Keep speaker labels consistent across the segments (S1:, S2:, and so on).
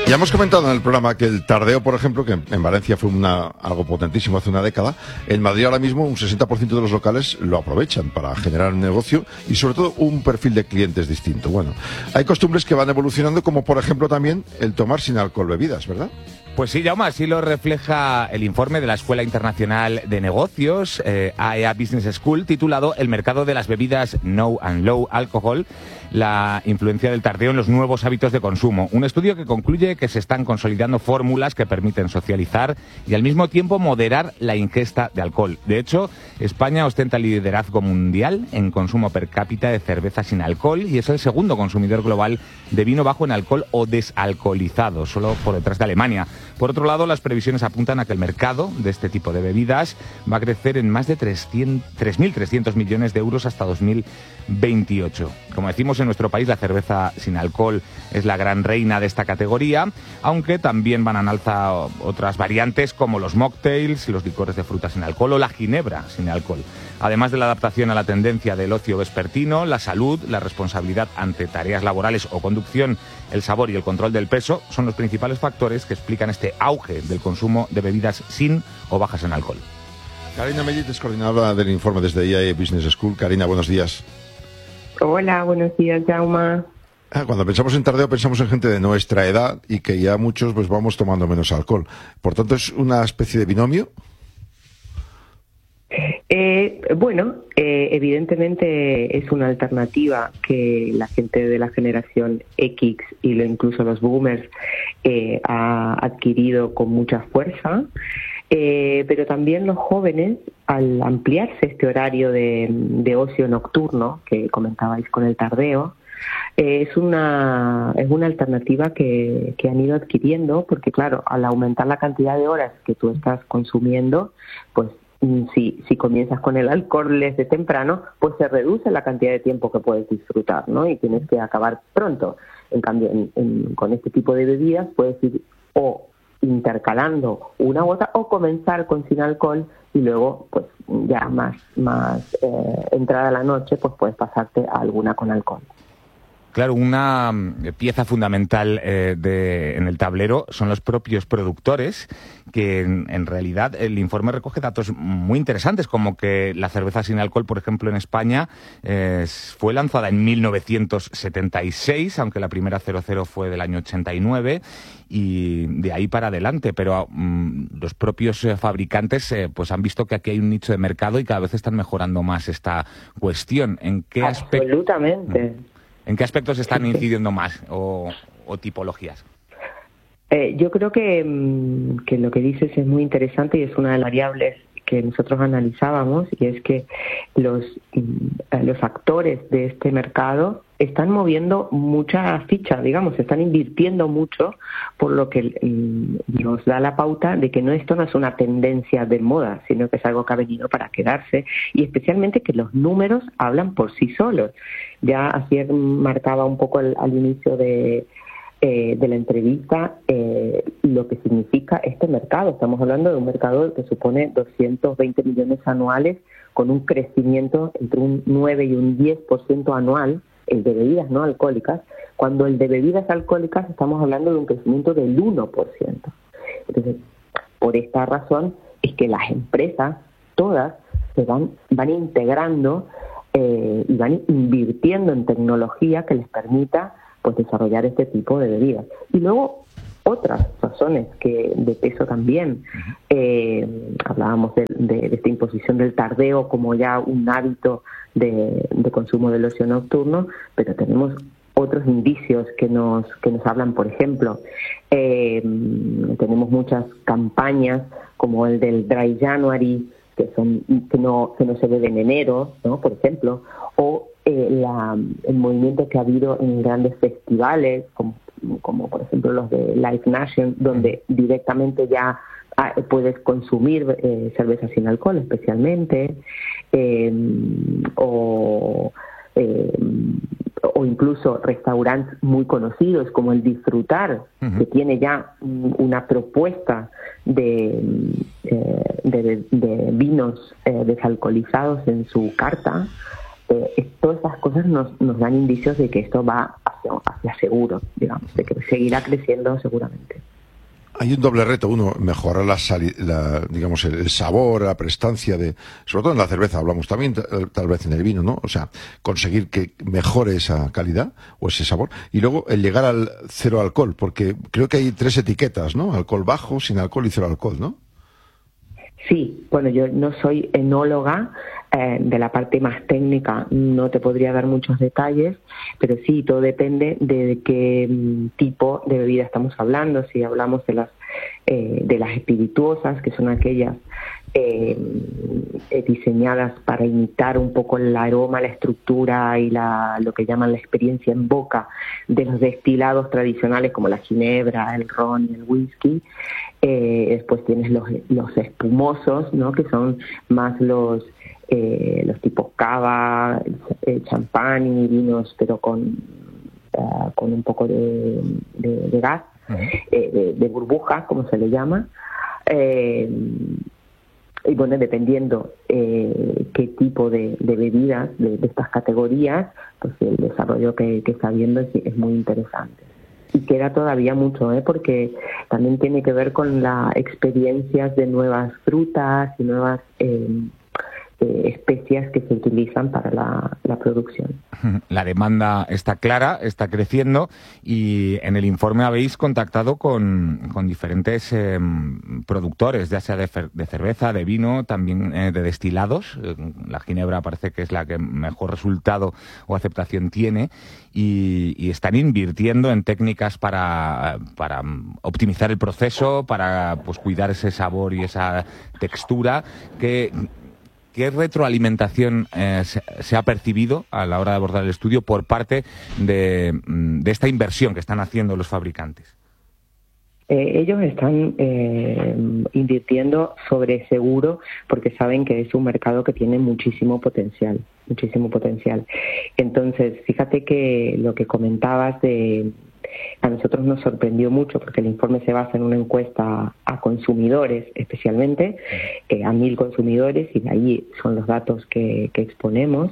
S1: Ya hemos comentado en el programa que el tardeo, por ejemplo, que en Valencia fue algo potentísimo hace una década, en Madrid ahora mismo un 60% de los locales lo aprovechan para generar negocio y sobre todo un perfil de clientes distinto. Bueno, hay costumbres que van evolucionando, como por ejemplo también el tomar sin alcohol bebidas, ¿verdad?
S2: Pues sí, Jaume, así lo refleja el informe de la Escuela Internacional de Negocios, AEA Business School, titulado El mercado de las bebidas No and Low Alcohol, la influencia del tardeo en los nuevos hábitos de consumo. Un estudio que concluye que se están consolidando fórmulas que permiten socializar y al mismo tiempo moderar la ingesta de alcohol. De hecho, España ostenta el liderazgo mundial en consumo per cápita de cerveza sin alcohol y es el segundo consumidor global de vino bajo en alcohol o desalcoholizado, solo por detrás de Alemania. Por otro lado, las previsiones apuntan a que el mercado de este tipo de bebidas va a crecer en más de 3.300 millones de euros hasta 2028. Como decimos, en nuestro país la cerveza sin alcohol es la gran reina de esta categoría, aunque también van en alza otras variantes como los mocktails, los licores de fruta sin alcohol o la ginebra sin alcohol. Además de la adaptación a la tendencia del ocio vespertino, la salud, la responsabilidad ante tareas laborales o conducción, el sabor y el control del peso son los principales factores que explican este auge del consumo de bebidas sin o bajas en alcohol.
S1: Karina Mellit es coordinadora del informe desde AEA Business School. Karina, buenos días.
S3: Hola, buenos días, Jaume.
S1: Cuando pensamos en tardeo pensamos en gente de nuestra edad y que ya muchos pues vamos tomando menos alcohol. Por tanto, ¿es una especie de binomio?
S3: Evidentemente es una alternativa que la gente de la generación X y incluso los boomers ha adquirido con mucha fuerza, pero también los jóvenes, al ampliarse este horario de ocio nocturno que comentabais con el tardeo, es una alternativa que han ido adquiriendo, porque claro, al aumentar la cantidad de horas que tú estás consumiendo, pues si comienzas con el alcohol desde temprano, pues se reduce la cantidad de tiempo que puedes disfrutar, ¿no? Y tienes que acabar pronto. En cambio, con este tipo de bebidas puedes ir o intercalando una u otra o comenzar con sin alcohol y luego, pues ya más entrada la noche, pues puedes pasarte a alguna con alcohol.
S2: Claro, una pieza fundamental en el tablero son los propios productores, que en realidad el informe recoge datos muy interesantes, como que la cerveza sin alcohol, por ejemplo, en España fue lanzada en 1976, aunque la primera 00 fue del año 89, y de ahí para adelante. Pero los propios fabricantes pues han visto que aquí hay un nicho de mercado y cada vez están mejorando más esta cuestión. ¿En qué
S3: Absolutamente.
S2: ¿En qué aspectos están incidiendo más o tipologías?
S3: Yo creo que lo que dices es muy interesante y es una de las variables que nosotros analizábamos, y es que los actores de este mercado están moviendo mucha ficha, digamos, están invirtiendo mucho, por lo que nos da la pauta de que esto no es una tendencia de moda, sino que es algo que ha venido para quedarse, y especialmente que los números hablan por sí solos. Ya así marcaba un poco al inicio de la entrevista lo que significa este mercado. Estamos hablando de un mercado que supone 220 millones anuales, con un crecimiento entre un 9 y un 10% anual, el de bebidas no alcohólicas, cuando el de bebidas alcohólicas estamos hablando de un crecimiento del 1%. Entonces, por esta razón es que las empresas todas se van integrando y van invirtiendo en tecnología que les permita pues desarrollar este tipo de bebidas. Y luego otras razones de peso también. Hablábamos de esta imposición del tardeo como ya un hábito de consumo del ocio nocturno, pero tenemos otros indicios que nos hablan. Por ejemplo, tenemos muchas campañas como el del Dry January, que no se bebe en enero, ¿no? Por ejemplo, o el movimiento que ha habido en grandes festivales, como por ejemplo los de Live Nation, donde directamente ya puedes consumir cerveza sin alcohol, especialmente, o incluso restaurantes muy conocidos como el Disfrutar, que tiene ya una propuesta de vinos desalcoholizados en su carta. Todas esas cosas nos dan indicios de que esto va a hacia seguro, digamos, de que seguirá creciendo seguramente.
S1: Hay un doble reto. Uno, mejorar digamos, el sabor, la prestancia sobre todo en la cerveza hablamos también, tal vez en el vino, ¿no? O sea, conseguir que mejore esa calidad o ese sabor. Y luego el llegar al cero alcohol, porque creo que hay 3 etiquetas, ¿no? Alcohol bajo, sin alcohol y cero alcohol, ¿no?
S3: Sí, bueno, yo no soy enóloga, de la parte más técnica no te podría dar muchos detalles, pero sí, todo depende de qué tipo de bebida estamos hablando. Si hablamos de las espirituosas, que son aquellas diseñadas para imitar un poco el aroma, la estructura y lo que llaman la experiencia en boca de los destilados tradicionales como la ginebra, el ron y el whisky. Después tienes los espumosos, ¿no? Que son más los tipos cava, champán y vinos, pero con un poco de gas, de burbuja, como se le llama. Y bueno, dependiendo qué tipo de bebidas de estas categorías, pues el desarrollo que está habiendo es muy interesante. Y queda todavía mucho, porque también tiene que ver con las experiencias de nuevas frutas y nuevas especias que se utilizan para la producción.
S2: La demanda está clara, está creciendo, y en el informe habéis contactado con diferentes productores, ya sea de cerveza, de vino, también de destilados. La ginebra parece que es la que mejor resultado o aceptación tiene, y están invirtiendo en técnicas para optimizar el proceso, para pues cuidar ese sabor y esa textura. ¿Qué retroalimentación se ha percibido a la hora de abordar el estudio por parte de esta inversión que están haciendo los fabricantes?
S3: Ellos están invirtiendo sobre seguro porque saben que es un mercado que tiene muchísimo potencial. Entonces, fíjate que lo que comentabas a nosotros nos sorprendió mucho, porque el informe se basa en una encuesta a consumidores, especialmente a 1.000 consumidores, y de ahí son los datos que exponemos.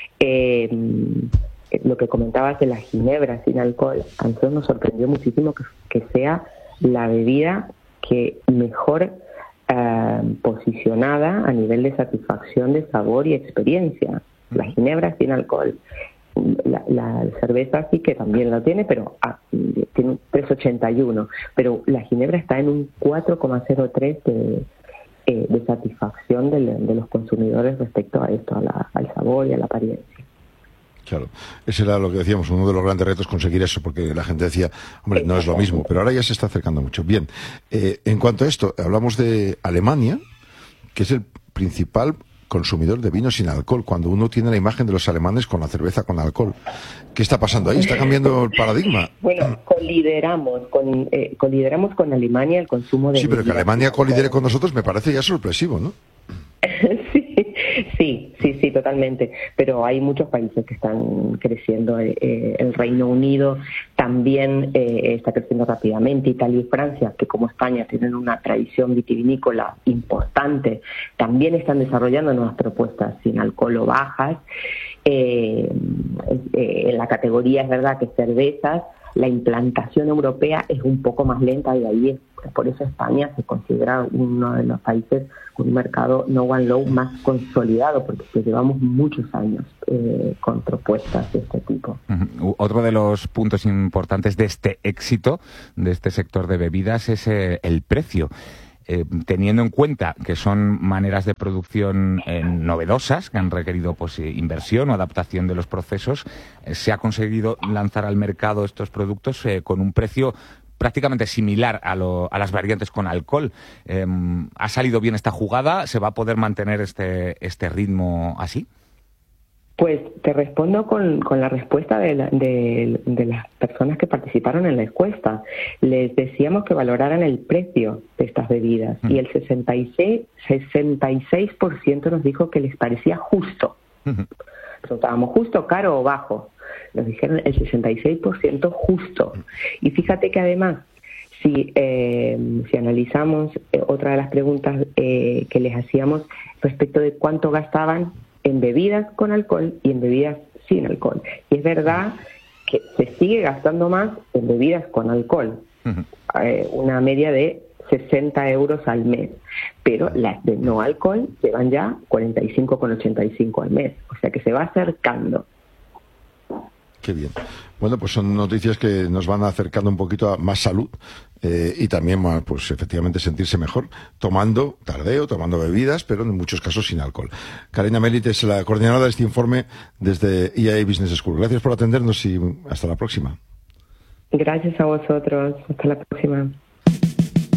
S3: Lo que comentabas de la ginebra sin alcohol, a nosotros nos sorprendió muchísimo que sea la bebida que mejor posicionada a nivel de satisfacción de sabor y experiencia. La ginebra sin alcohol. La cerveza sí que también lo tiene, pero tiene un 3,81, pero la ginebra está en un 4,03 de satisfacción de los consumidores respecto a esto, al sabor y a la apariencia.
S1: Claro, ese era lo que decíamos, uno de los grandes retos, conseguir eso, porque la gente decía, hombre, no es lo mismo, pero ahora ya se está acercando mucho. Bien, en cuanto a esto, hablamos de Alemania, que es el principal consumidor de vino sin alcohol, cuando uno tiene la imagen de los alemanes con la cerveza con alcohol. ¿Qué está pasando ahí? ¿Está cambiando el paradigma?
S3: Bueno, colideramos con Alemania el consumo de...
S1: Sí, pero que Alemania colidere con nosotros me parece ya sorpresivo, ¿no?
S3: Sí, totalmente. Pero hay muchos países que están creciendo. El Reino Unido también está creciendo rápidamente. Italia y Francia, que como España tienen una tradición vitivinícola importante, también están desarrollando nuevas propuestas sin alcohol o bajas. En la categoría, es verdad que cervezas, la implantación europea es un poco más lenta, y ahí por eso España se considera uno de los países con un mercado no one low más consolidado, porque llevamos muchos años con propuestas de este tipo.
S2: Otro de los puntos importantes de este éxito de este sector de bebidas es el precio. Teniendo en cuenta que son maneras de producción novedosas, que han requerido pues inversión o adaptación de los procesos, se ha conseguido lanzar al mercado estos productos con un precio prácticamente similar a las variantes con alcohol. ¿Ha salido bien esta jugada? ¿Se va a poder mantener este ritmo así?
S3: Pues te respondo con la respuesta de las personas que participaron en la encuesta. Les decíamos que valoraran el precio de estas bebidas y el 66% nos dijo que les parecía justo. Preguntábamos, ¿justo, caro o bajo? Nos dijeron el 66% justo. Y fíjate que además, si analizamos otra de las preguntas que les hacíamos respecto de cuánto gastaban en bebidas con alcohol y en bebidas sin alcohol. Y es verdad que se sigue gastando más en bebidas con alcohol, una media de 60 euros al mes, pero las de no alcohol se van ya 45,85 al mes, o sea que se va acercando.
S1: Qué bien. Bueno, pues son noticias que nos van acercando un poquito a más salud y también, pues efectivamente, sentirse mejor tomando tardeo, tomando bebidas, pero en muchos casos sin alcohol. Carina Melit es la coordinadora de este informe desde EIA Business School. Gracias por atendernos y hasta la próxima.
S3: Gracias a vosotros. Hasta la próxima.